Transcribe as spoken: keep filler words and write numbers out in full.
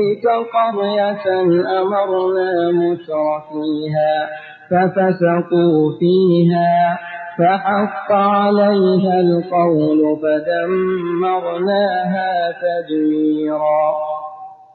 تلك قرية أمرنا مترفيها ففسقوا فيها فحق عليها القول فدمرناها تدميرا.